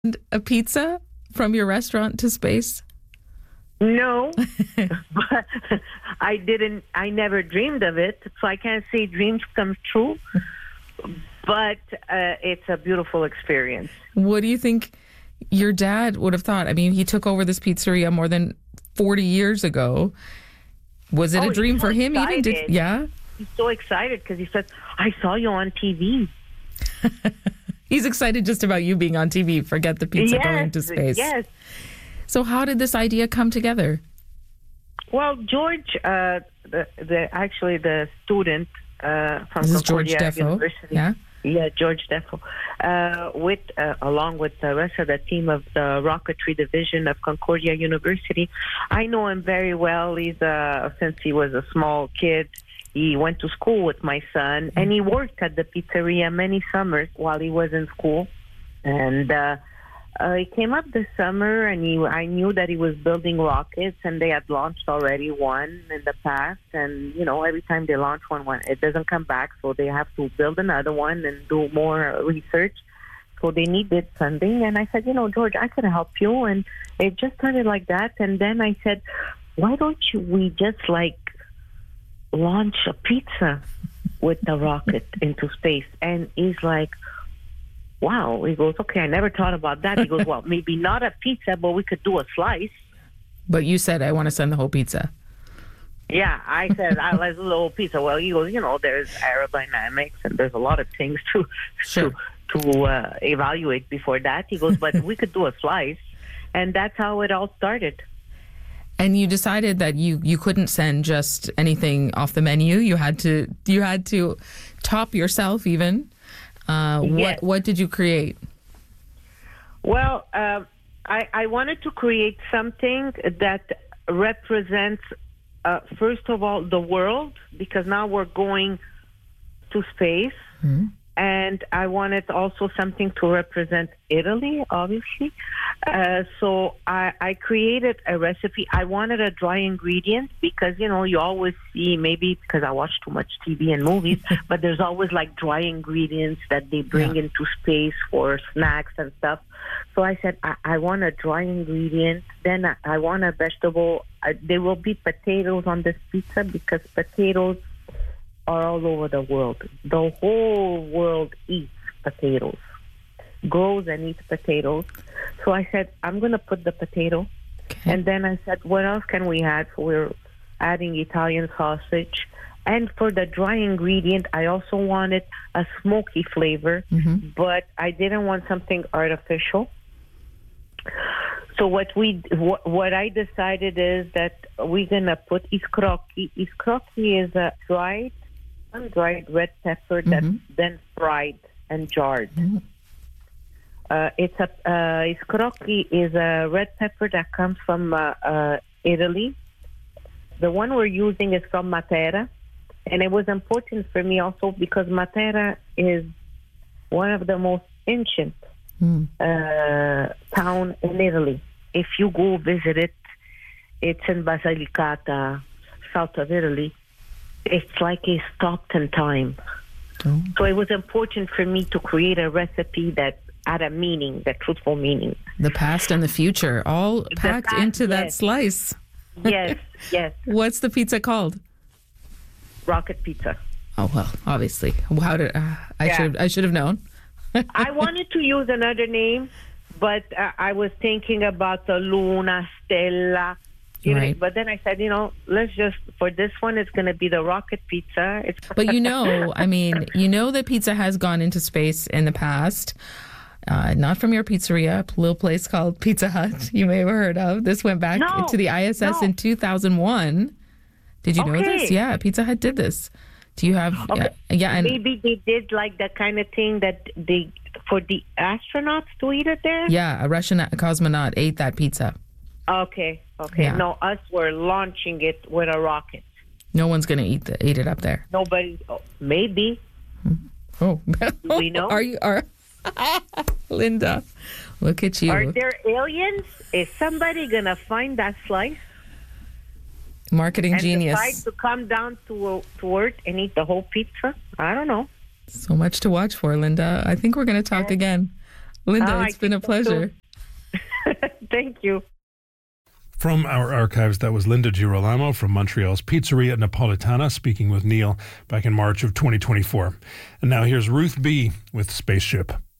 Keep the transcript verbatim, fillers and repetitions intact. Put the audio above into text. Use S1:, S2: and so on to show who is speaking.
S1: a pizza from your restaurant to space?
S2: No, but I didn't, I never dreamed of it. So I can't say dreams come true, but uh, it's a beautiful experience.
S1: What do you think your dad would have thought? I mean, he took over this pizzeria more than forty years ago. Was it
S2: oh,
S1: a dream
S2: so
S1: for him
S2: excited.
S1: even? Did, yeah?
S2: He's so excited because he said, I saw you on T V.
S1: He's excited just about you being on T V. Forget the pizza
S2: yes,
S1: going to space.
S2: Yes.
S1: So how did this idea come together?
S2: Well, George, uh, the, the actually the student uh, from
S1: This is
S2: Concordia
S1: George Defo.
S2: University.
S1: Yeah.
S2: Yeah, George Defo, uh, with uh, along with the rest of the team of the rocketry division of Concordia University. I know him very well. He's uh, since he was a small kid. He went to school with my son, and he worked at the pizzeria many summers while he was in school. And uh, uh, he came up this summer, and he, I knew that he was building rockets, and they had launched already one in the past. And, you know, every time they launch one, one it doesn't come back, so they have to build another one and do more research. So they needed funding. And I said, you know, George, I can help you. And it just started like that. And then I said, why don't you, we just, like, launch a pizza with the rocket into space? And he's like, wow. He goes, okay, I never thought about that. He goes, well, maybe not a pizza, but we could do a slice.
S1: But you said, I want to send the whole pizza.
S2: Yeah, I said, I like a little pizza. Well, he goes, you know, there's aerodynamics and there's a lot of things to
S1: Sure.
S2: to, to uh, evaluate before that. He goes, but we could do a slice. And that's how it all started.
S1: And you decided that you, you couldn't send just anything off the menu. You had to you had to top yourself even. Uh,
S2: Yes.
S1: What what did you create?
S2: Well, uh, I, I wanted to create something that represents, uh, first of all, the world, because now we're going to space.
S1: Mm-hmm.
S2: And I wanted also something to represent Italy, obviously. Uh, so I, I created a recipe. I wanted a dry ingredient because, you know, you always see, maybe because I watch too much T V and movies, but there's always like dry ingredients that they bring
S1: Yeah.
S2: into space for snacks and stuff. So I said, I, I want a dry ingredient. Then I, I want a vegetable. I, there will be potatoes on this pizza because potatoes are all over the world. The whole world eats potatoes, grows and eats potatoes. So I said, I'm going to put the potato.
S1: Okay.
S2: And then I said, what else can we add? So we're adding Italian sausage. And for the dry ingredient, I also wanted a smoky flavor,
S1: Mm-hmm.
S2: but I didn't want something artificial. So what we what, what I decided is that we're going to put iscrocchi. Iscrocchi is a dried dried red pepper that's
S1: Mm-hmm.
S2: then fried and jarred.
S1: Mm-hmm.
S2: Uh, it's a uh, iscrocchi is a red pepper that comes from uh, uh, Italy. The one we're using is from Matera, and it was important for me also because Matera is one of the most ancient
S1: Mm.
S2: uh, town in Italy. If you go visit it, it's in Basilicata, south of Italy. It's like a stopped in time.
S1: Oh.
S2: So it was important for me to create a recipe that had a meaning, that truthful meaning.
S1: The past and the future all packed
S2: past,
S1: into that
S2: yes.
S1: slice.
S2: Yes, yes.
S1: What's the pizza called?
S2: Rocket pizza.
S1: Oh well, obviously. How did uh, I
S2: Yeah.
S1: should I should have known.
S2: I wanted to use another name, but uh, I was thinking about the Luna, Stella. You know,
S1: Right.
S2: but then I said, you know, let's just, for this one, it's going to be the rocket pizza. It's
S1: But you know, I mean, you know that pizza has gone into space in the past. Uh, not from your pizzeria, a little place called Pizza Hut. You may have heard of. This went back
S2: No,
S1: to the I S S
S2: no.
S1: in two thousand one. Did you know
S2: Okay.
S1: this? Yeah, Pizza Hut did this. Do you have?
S2: Okay.
S1: Yeah, yeah, and
S2: Maybe they did like that kind of thing that they, for the astronauts to eat it there?
S1: yeah, a Russian cosmonaut ate that pizza.
S2: Okay, okay.
S1: Yeah.
S2: No, us were launching it with a rocket.
S1: No one's gonna eat the, eat it up there.
S2: Nobody, oh, maybe.
S1: Oh,
S2: We know.
S1: Are you? Are Linda? Look at you,
S2: Are there aliens? Is somebody going to find that slice?
S1: marketing
S2: and
S1: genius.
S2: decide to come down to to Earth and eat the whole pizza? I don't know.
S1: So much to watch for, Linda. I think we're going to talk again. Linda,
S2: Oh,
S1: it's been a pleasure.
S2: Thank you.
S3: From our archives, that was Linda Girolamo from Montreal's Pizzeria Napolitana speaking with Neil back in March of twenty twenty-four. And now here's Ruth B. with Spaceship.